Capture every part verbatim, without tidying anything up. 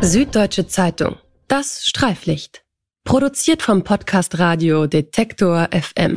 Süddeutsche Zeitung. Das Streiflicht. Produziert vom Podcast Radio Detektor F M.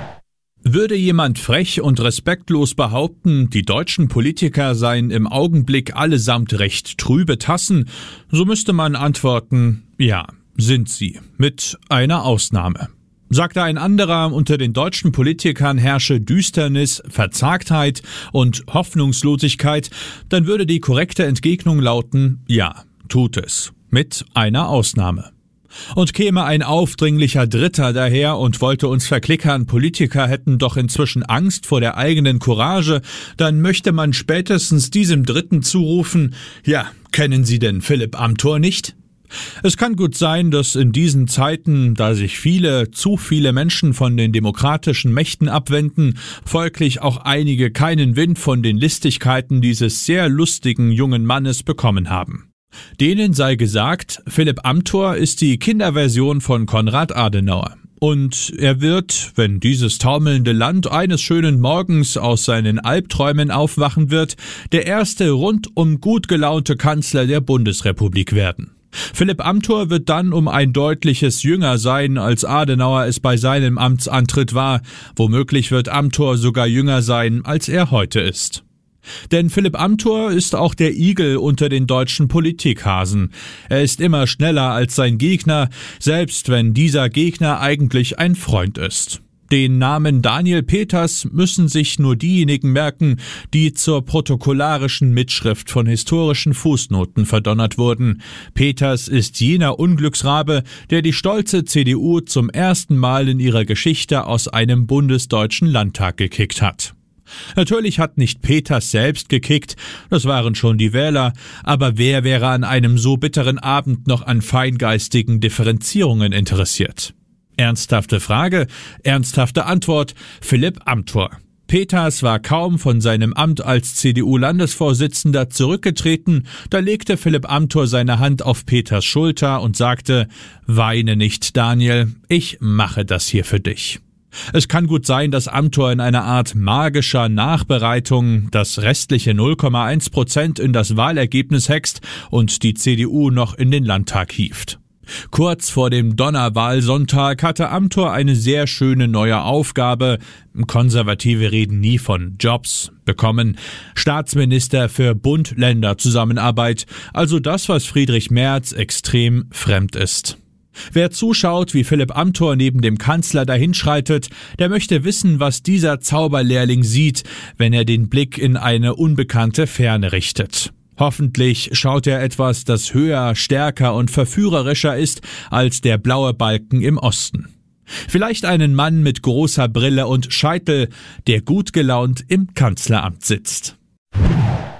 Würde jemand frech und respektlos behaupten, die deutschen Politiker seien im Augenblick allesamt recht trübe Tassen, so müsste man antworten, ja, sind sie, mit einer Ausnahme. Sagte ein anderer, unter den deutschen Politikern herrsche Düsternis, Verzagtheit und Hoffnungslosigkeit, dann würde die korrekte Entgegnung lauten, ja, tut es, mit einer Ausnahme. Und käme ein aufdringlicher Dritter daher und wollte uns verklickern, Politiker hätten doch inzwischen Angst vor der eigenen Courage, dann möchte man spätestens diesem Dritten zurufen, ja, kennen Sie denn Philipp Amthor nicht? Es kann gut sein, dass in diesen Zeiten, da sich viele, zu viele Menschen von den demokratischen Mächten abwenden, folglich auch einige keinen Wind von den Listigkeiten dieses sehr lustigen jungen Mannes bekommen haben. Denen sei gesagt, Philipp Amthor ist die Kinderversion von Konrad Adenauer. Und er wird, wenn dieses taumelnde Land eines schönen Morgens aus seinen Albträumen aufwachen wird, der erste rundum gut gelaunte Kanzler der Bundesrepublik werden. Philipp Amthor wird dann um ein deutliches jünger sein, als Adenauer es bei seinem Amtsantritt war. Womöglich wird Amthor sogar jünger sein, als er heute ist. Denn Philipp Amthor ist auch der Igel unter den deutschen Politikhasen. Er ist immer schneller als sein Gegner, selbst wenn dieser Gegner eigentlich ein Freund ist. Den Namen Daniel Peters müssen sich nur diejenigen merken, die zur protokollarischen Mitschrift von historischen Fußnoten verdonnert wurden. Peters ist jener Unglücksrabe, der die stolze C D U zum ersten Mal in ihrer Geschichte aus einem bundesdeutschen Landtag gekickt hat. Natürlich hat nicht Peters selbst gekickt, das waren schon die Wähler, aber wer wäre an einem so bitteren Abend noch an feingeistigen Differenzierungen interessiert? Ernsthafte Frage, ernsthafte Antwort, Philipp Amthor. Peters war kaum von seinem Amt als C D U-Landesvorsitzender zurückgetreten, da legte Philipp Amthor seine Hand auf Peters Schulter und sagte, »Weine nicht, Daniel, ich mache das hier für dich.« Es kann gut sein, dass Amthor in einer Art magischer Nachbereitung das restliche null Komma eins Prozent in das Wahlergebnis hext und die C D U noch in den Landtag hieft. Kurz vor dem Donnerwahlsonntag hatte Amthor eine sehr schöne neue Aufgabe, Konservative reden nie von Jobs, bekommen, Staatsminister für Bund-Länder-Zusammenarbeit, also das, was Friedrich Merz extrem fremd ist. Wer zuschaut, wie Philipp Amthor neben dem Kanzler dahinschreitet, der möchte wissen, was dieser Zauberlehrling sieht, wenn er den Blick in eine unbekannte Ferne richtet. Hoffentlich schaut er etwas, das höher, stärker und verführerischer ist als der blaue Balken im Osten. Vielleicht einen Mann mit großer Brille und Scheitel, der gut gelaunt im Kanzleramt sitzt.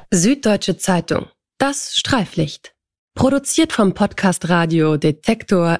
Süddeutsche Zeitung. Das Streiflicht. Produziert vom Podcast Radio Detektor